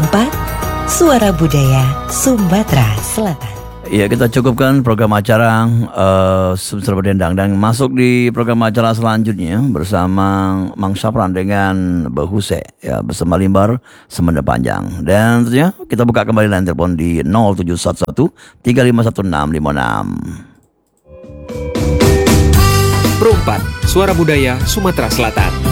Perempat, Suara Budaya Sumatera Selatan. Ya, kita cukupkan program acara Sumatera Berdendang dan masuk di program acara selanjutnya bersama Mang Syafran dengan Bahuse ya, bersama Limbar Semenda Panjang. Dan tentunya kita buka kembali line telepon di 0711 351 656. Perempat, Suara Budaya Sumatera Selatan.